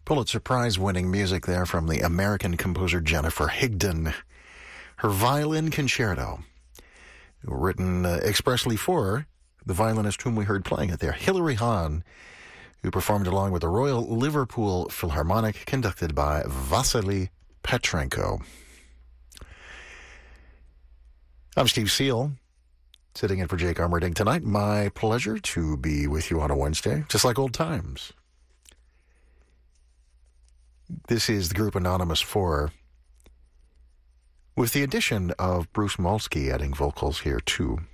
Pulitzer Prize-winning music there from the American composer Jennifer Higdon. Her Violin Concerto, written expressly for the violinist whom we heard playing it there, Hilary Hahn, who performed along with the Royal Liverpool Philharmonic, conducted by Vasily Petrenko. I'm Steve Seal, sitting in for Jake Armerding tonight. My pleasure to be with you on a Wednesday, just like old times. This is the group Anonymous 4, with the addition of Bruce Molsky adding vocals here too.